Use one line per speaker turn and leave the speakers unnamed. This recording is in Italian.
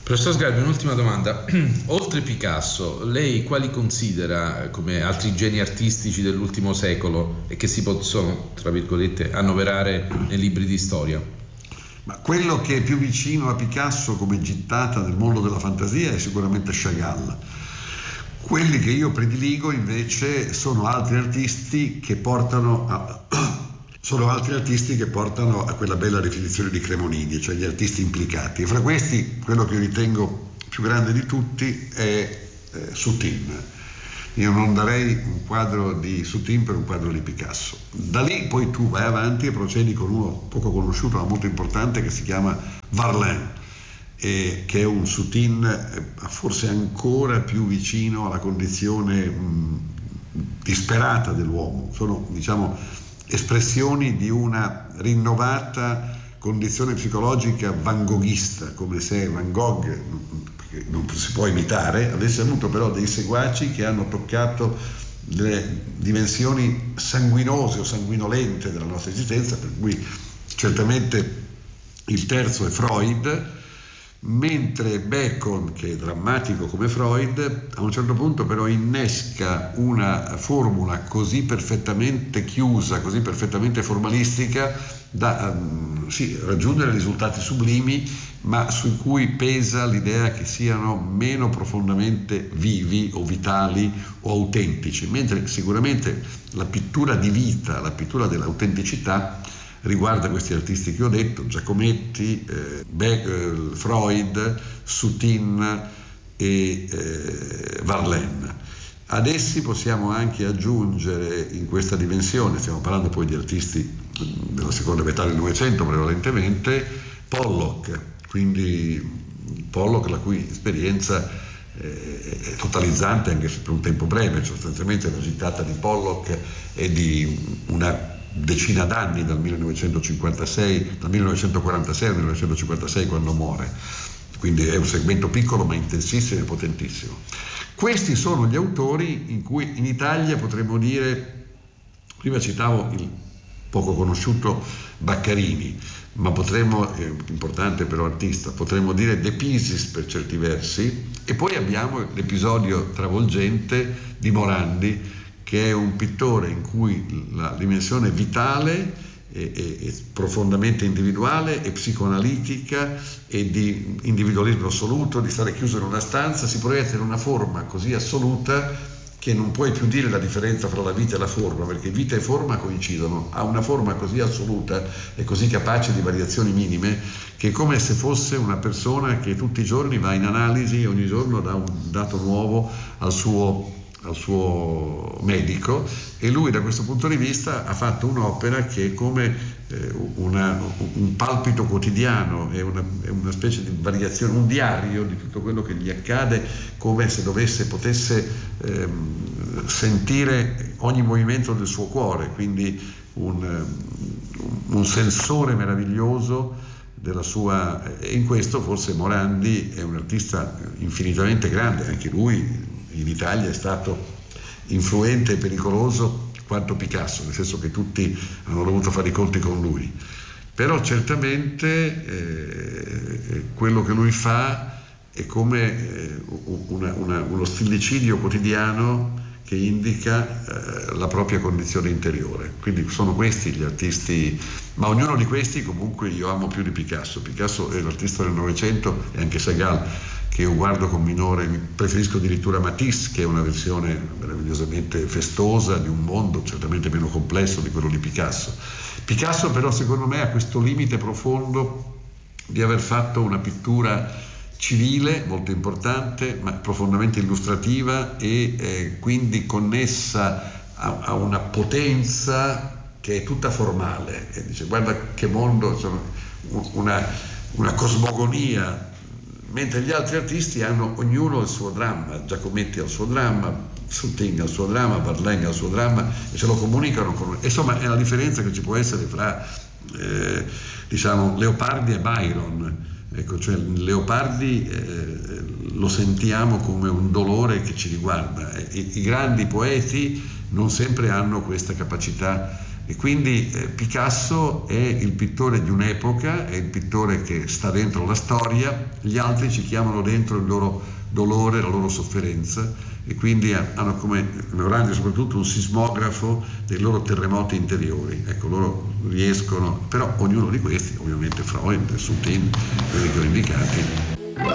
Professor Sgarbi, un'ultima domanda. Oltre Picasso, lei quali considera come altri geni artistici dell'ultimo secolo e che si possono, tra virgolette, annoverare nei libri di storia?
Ma quello che è più vicino a Picasso come gittata nel mondo della fantasia è sicuramente Chagall. Quelli che io prediligo invece sono altri artisti che portano a quella bella definizione di Cremonini, cioè gli artisti implicati. E fra questi, quello che io ritengo più grande di tutti è Soutine. Io non darei un quadro di Soutine per un quadro di Picasso. Da lì poi tu vai avanti e procedi con uno poco conosciuto ma molto importante che si chiama Varlain, che è un Soutine forse ancora più vicino alla condizione disperata dell'uomo. Sono, diciamo, espressioni di una rinnovata condizione psicologica van-goghista, come se Van Gogh, che non si può imitare, avesse avuto però dei seguaci che hanno toccato le dimensioni sanguinose o sanguinolente della nostra esistenza, per cui certamente il terzo è Freud, mentre Bacon, che è drammatico come Freud, a un certo punto però innesca una formula così perfettamente chiusa, così perfettamente formalistica da raggiungere risultati sublimi, ma su cui pesa l'idea che siano meno profondamente vivi o vitali o autentici, mentre sicuramente la pittura di vita, la pittura dell'autenticità riguarda questi artisti che ho detto, Giacometti, Freud, Soutine e Varlain. Ad essi possiamo anche aggiungere in questa dimensione, stiamo parlando poi di artisti della seconda metà del Novecento prevalentemente, Pollock, quindi Pollock la cui esperienza è totalizzante anche se per un tempo breve, sostanzialmente la gittata di Pollock è di una decina d'anni, dal 1946 al 1956 quando muore, quindi è un segmento piccolo ma intensissimo e potentissimo. Questi sono gli autori in cui in Italia potremmo dire, prima citavo il poco conosciuto Baccarini, ma potremmo, importante però artista, potremmo dire De Pisis per certi versi, e poi abbiamo l'episodio travolgente di Morandi, che è un pittore in cui la dimensione vitale è profondamente individuale e psicoanalitica e di individualismo assoluto, di stare chiuso in una stanza, si proietta in una forma così assoluta che non puoi più dire la differenza fra la vita e la forma, perché vita e forma coincidono, ha una forma così assoluta e così capace di variazioni minime che è come se fosse una persona che tutti i giorni va in analisi, ogni giorno dà un dato nuovo al suo medico, e lui da questo punto di vista ha fatto un'opera che è come un palpito quotidiano, è una specie di variazione, un diario di tutto quello che gli accade, come se potesse sentire ogni movimento del suo cuore, quindi un sensore meraviglioso della sua, e in questo forse Morandi è un artista infinitamente grande, anche lui in Italia è stato influente e pericoloso quanto Picasso, nel senso che tutti hanno dovuto fare i conti con lui, però certamente quello che lui fa è come uno stillicidio quotidiano che indica la propria condizione interiore. Quindi sono questi gli artisti, ma ognuno di questi comunque io amo più di Picasso. Picasso è l'artista del Novecento, e anche Chagall, che io guardo con minore, preferisco addirittura Matisse, che è una versione meravigliosamente festosa di un mondo certamente meno complesso di quello di Picasso. Picasso però secondo me ha questo limite profondo di aver fatto una pittura civile molto importante, ma profondamente illustrativa e quindi connessa a una potenza che è tutta formale, e dice guarda che mondo, insomma, una cosmogonia, mentre gli altri artisti hanno ognuno il suo dramma. Giacometti ha il suo dramma, Soutine ha il suo dramma, Varlain ha il suo dramma, e se lo comunicano insomma è la differenza che ci può essere fra diciamo Leopardi e Byron. Ecco, cioè Leopardi lo sentiamo come un dolore che ci riguarda. I grandi poeti non sempre hanno questa capacità E quindi Picasso è il pittore di un'epoca, è il pittore che sta dentro la storia, gli altri ci chiamano dentro il loro dolore, la loro sofferenza, e quindi hanno come Morandi soprattutto un sismografo dei loro terremoti interiori. Ecco, loro riescono, però ognuno di questi, ovviamente Freud, Sutin, quelli che ho indicati,